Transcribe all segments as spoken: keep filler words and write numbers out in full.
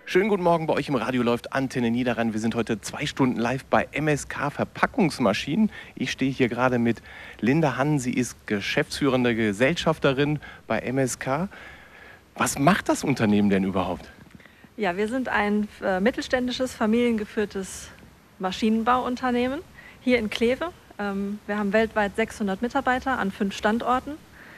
Schönen guten Morgen, bei euch im Radio läuft Antenne Niederrhein. Wir sind heute zwei Stunden live bei M S K Verpackungsmaschinen. Ich stehe hier gerade mit Linda Hann. Sie ist geschäftsführende Gesellschafterin bei M S K. Was macht das Unternehmen denn überhaupt? Ja, wir sind ein äh, mittelständisches, familiengeführtes Maschinenbauunternehmen hier in Kleve. Ähm, wir haben weltweit sechshundert Mitarbeiter an fünf Standorten.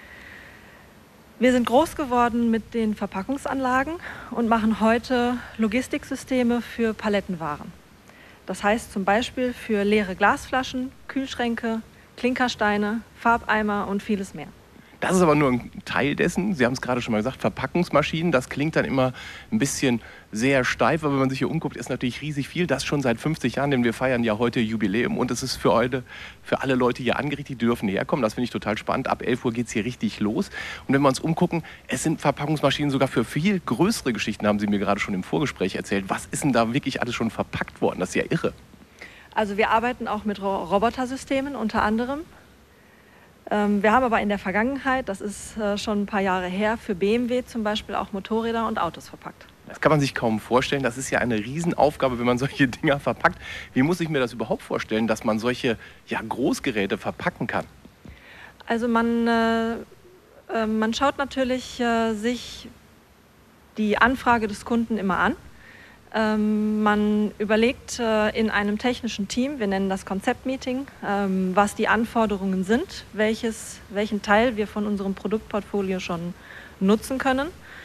Wir sind groß geworden mit den Verpackungsanlagen und machen heute Logistiksysteme für Palettenwaren. Das heißt zum Beispiel für leere Glasflaschen, Kühlschränke, Klinkersteine, Farbeimer und vieles mehr. Das ist aber nur ein Teil dessen. Sie haben es gerade schon mal gesagt, Verpackungsmaschinen. Das klingt dann immer ein bisschen sehr steif, aber wenn man sich hier umguckt, ist natürlich riesig viel. Das schon seit fünfzig Jahren, denn wir feiern ja heute Jubiläum. Und es ist für heute, für alle Leute hier angerichtet, die dürfen herkommen. Das finde ich total spannend. Ab elf Uhr geht es hier richtig los. Und wenn wir uns umgucken, es sind Verpackungsmaschinen sogar für viel größere Geschichten, haben Sie mir gerade schon im Vorgespräch erzählt. Was ist denn da wirklich alles schon verpackt worden? Das ist ja irre. Also wir arbeiten auch mit Robotersystemen unter anderem. Wir haben aber in der Vergangenheit, das ist schon ein paar Jahre her, für B M W zum Beispiel auch Motorräder und Autos verpackt. Das kann man sich kaum vorstellen. Das ist ja eine Riesenaufgabe, wenn man solche Dinger verpackt. Wie muss ich mir das überhaupt vorstellen, dass man solche ja, Großgeräte verpacken kann? Also man, äh, man schaut natürlich äh, sich die Anfrage des Kunden immer an. Ähm, man überlegt äh, in einem technischen Team, wir nennen das Konzeptmeeting, ähm, was die Anforderungen sind, welches, welchen Teil wir von unserem Produktportfolio schon nutzen können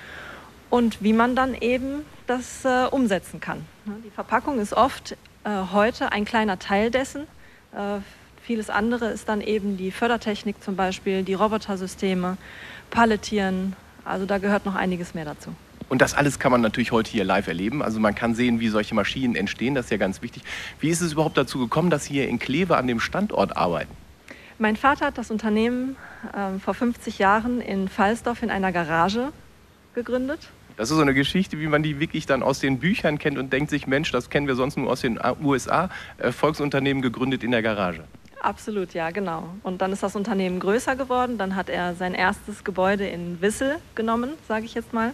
und wie man dann eben das äh, umsetzen kann. Die Verpackung ist oft äh, heute ein kleiner Teil dessen. Äh, vieles andere ist dann eben die Fördertechnik zum Beispiel, die Robotersysteme, Palettieren, also da gehört noch einiges mehr dazu. Und das alles kann man natürlich heute hier live erleben. Also man kann sehen, wie solche Maschinen entstehen. Das ist ja ganz wichtig. Wie ist es überhaupt dazu gekommen, dass Sie hier in Kleve an dem Standort arbeiten? Mein Vater hat das Unternehmen äh, vor fünfzig Jahren in Pfalzdorf in einer Garage gegründet. Das ist so eine Geschichte, wie man die wirklich dann aus den Büchern kennt und denkt sich, Mensch, das kennen wir sonst nur aus den U S A. Äh, Volksunternehmen gegründet in der Garage. Absolut, ja, genau. Und dann ist das Unternehmen größer geworden. Dann hat er sein erstes Gebäude in Wissel genommen, sage ich jetzt mal.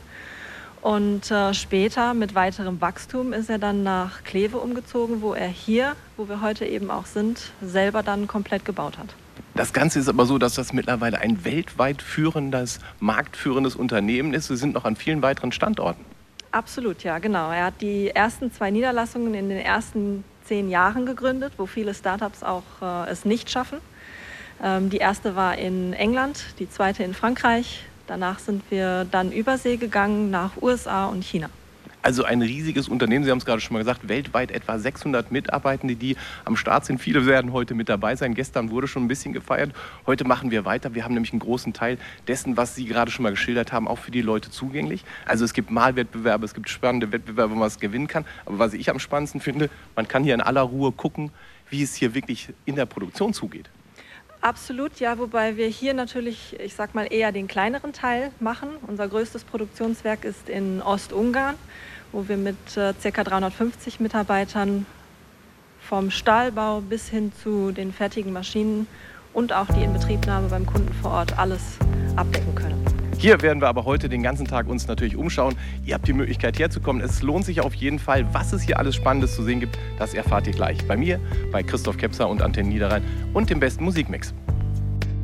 Und äh, später mit weiterem Wachstum ist er dann nach Kleve umgezogen, wo er hier, wo wir heute eben auch sind, selber dann komplett gebaut hat. Das Ganze ist aber so, dass das mittlerweile ein weltweit führendes, marktführendes Unternehmen ist. Sie sind noch an vielen weiteren Standorten. Absolut, ja, genau. Er hat die ersten zwei Niederlassungen in den ersten zehn Jahren gegründet, wo viele Startups auch äh, es nicht schaffen. Ähm, die erste war in England, die zweite in Frankreich. Danach sind wir dann übersee gegangen nach U S A und China. Also ein riesiges Unternehmen, Sie haben es gerade schon mal gesagt, weltweit etwa sechshundert Mitarbeitende, die am Start sind. Viele werden heute mit dabei sein. Gestern wurde schon ein bisschen gefeiert. Heute machen wir weiter. Wir haben nämlich einen großen Teil dessen, was Sie gerade schon mal geschildert haben, auch für die Leute zugänglich. Also es gibt Malwettbewerbe, es gibt spannende Wettbewerbe, wo man es gewinnen kann. Aber was ich am spannendsten finde, man kann hier in aller Ruhe gucken, wie es hier wirklich in der Produktion zugeht. Absolut, ja, wobei wir hier natürlich, ich sag mal, eher den kleineren Teil machen. Unser größtes Produktionswerk ist in Ostungarn, wo wir mit äh, ca. dreihundertfünfzig Mitarbeitern vom Stahlbau bis hin zu den fertigen Maschinen und auch die Inbetriebnahme beim Kunden vor Ort alles abdecken können. Hier werden wir aber heute den ganzen Tag uns natürlich umschauen. Ihr habt die Möglichkeit herzukommen. Es lohnt sich auf jeden Fall. Was es hier alles Spannendes zu sehen gibt, das erfahrt ihr gleich bei mir, bei Christoph Kepser und Antenne Niederrhein und dem besten Musikmix.